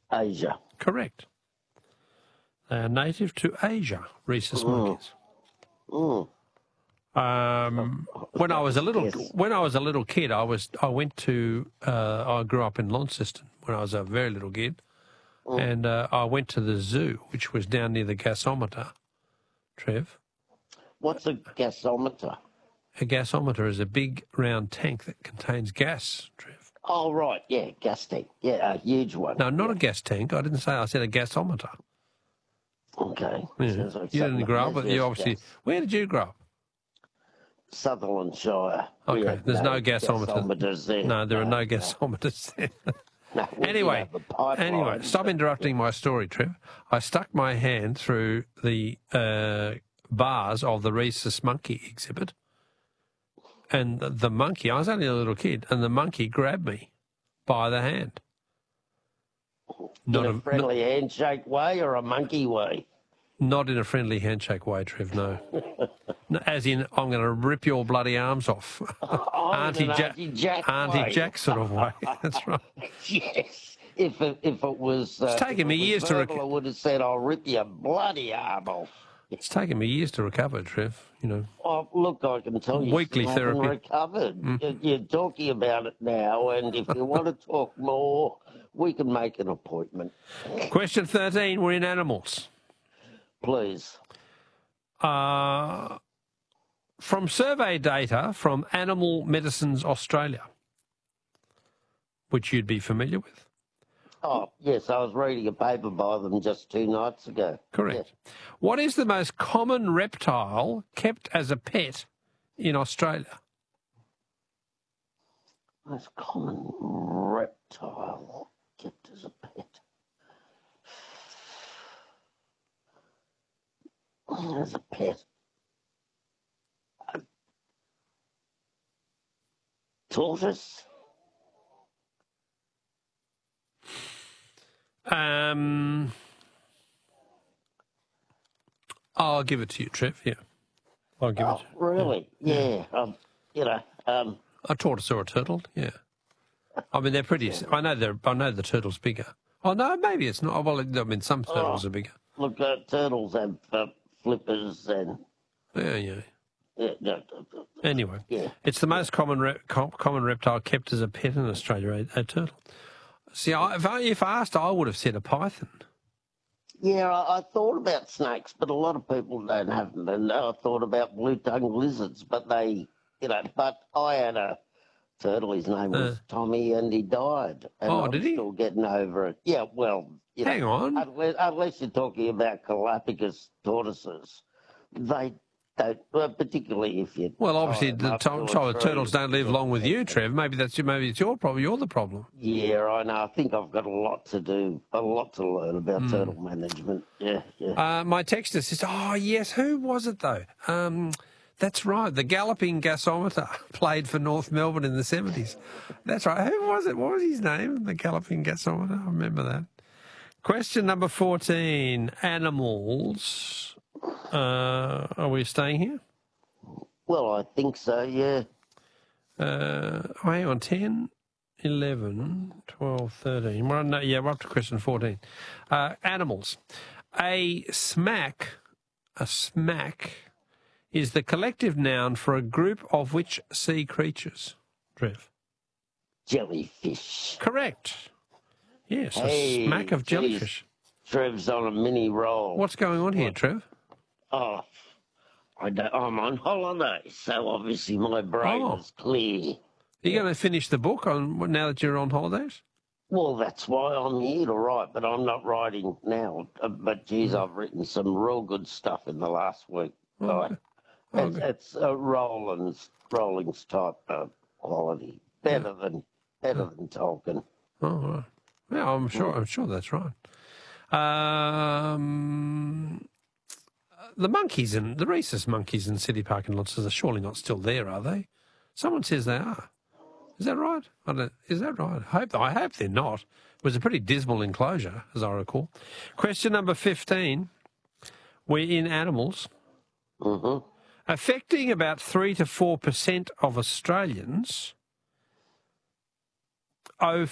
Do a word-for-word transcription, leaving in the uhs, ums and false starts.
Asia. Correct. They are native to Asia, rhesus Mm. monkeys. Mm. Um, when I was a little, Yes. when I was a little kid, I was, I went to, uh, I grew up in Launceston when I was a very little kid, Mm. and uh, I went to the zoo, which was down near the gasometer. Trev, What's a gasometer? a gasometer is a big round tank that contains gas. Trev. Oh, right, yeah, gas tank. Yeah, a huge one. No, not yeah. a gas tank. I didn't say. I said a gasometer. Okay. Yeah. Sounds like You something didn't grow that up, but you measures obviously. gas. Where did you grow up? Sutherland Shire. We Okay, had there's no, gasometer. gasometers there. No, there are no no. gasometers there. No, we did Anyway, have the pipeline, anyway, stop but- interrupting my story, Trev. I stuck my hand through the uh, bars of the rhesus monkey exhibit, and the, the monkey, I was only a little kid, and the monkey grabbed me by the hand. Not in a friendly handshake way or a monkey way? Not in a friendly handshake way, Trev, no. No, as in, I'm going to rip your bloody arms off. Oh, Auntie, in an ja- Auntie Jack Auntie way. Jack sort of way. That's right. Yes. If it, if it was... Uh, It's taken if me it was years to rec- verbal, I would have said, I'll rip your bloody arm off. It's taken me years to recover, Trev, you know. Oh, look, I can tell you Weekly still haven't therapy. recovered. You're, you're talking about it now, and if you want to talk more, we can make an appointment. Question thirteen, we're in animals. Please. Uh, from survey data from Animal Medicines Australia, which you'd be familiar with. Oh, yes, I was reading a paper by them just two nights ago. Correct. What is the most common reptile kept as a pet in Australia? Most common reptile kept as a pet. As a pet. A tortoise? Um, I'll give it to you, Trev, yeah. I'll give Oh, it to you. really? Yeah. Um, you know, um, A tortoise or a turtle, yeah. I mean, they're pretty. I know they're. I know the turtle's bigger. Oh no, maybe it's not. Well, I mean, some turtles Oh. are bigger. look, uh, turtles have uh, flippers and... Yeah, yeah. Yeah, no, no, no. Anyway, Yeah. it's the most common re- com- common reptile kept as a pet in Australia. A, a turtle. See, I, if I if asked, I would have said a python. Yeah, I, I thought about snakes, but a lot of people don't have them. And I thought about blue-tongued lizards, but they, you know, but I had a turtle, his name was Uh. Tommy, and he died. And Oh, I'm did he? still getting over it. Yeah, well, you Hang know, on. Unless, unless you're talking about Galapagos tortoises, they don't, well, particularly if you... Well, tie obviously, them the, up to- to a so the tree, turtles don't live you long with get- you, Trev. Maybe that's maybe it's your problem. You're the problem. Yeah, I know. I think I've got a lot to do, a lot to learn about Hmm. turtle management. Yeah, yeah. Uh, my texter says, "Oh yes, who was it though? Um, that's right, the Galloping Gasometer played for North Melbourne in the seventies. That's right. Who was it? What was his name? The Galloping Gasometer. I remember that." Question number fourteen: animals. Uh, are we staying here? Well, I think so, yeah. Uh, oh, hang on, ten, eleven, twelve, thirteen. We're on, no, yeah, we're up to question fourteen. Uh, animals. A smack, a smack, is the collective noun for a group of which sea creatures? Trev. Jellyfish. Correct. Yes, Hey, a smack of geez. jellyfish. Trev's on a mini roll. What's going on here, Trev? Oh, I don't, I'm on holiday, so obviously my brain Oh. is clear. Are you going to finish the book on now that you're on holidays? Well, that's why I'm here to write, but I'm not writing now. Uh, But, geez, Hmm. I've written some real good stuff in the last week. Oh, Right? okay. Oh, It's, okay. it's a Rollins, Rollins type uh, quality. Better than better than Tolkien. Oh, right. Yeah, I'm sure. I'm sure that's right. Um, the monkeys and the rhesus monkeys in City Park and Launceston are surely not still there, are they? Someone says they are. Is that right? I don't, is that right? I hope. I hope they're not. It was a pretty dismal enclosure, as I recall. Question number fifteen. We're in animals. Mm-hmm. Affecting about three to four percent of Australians, owe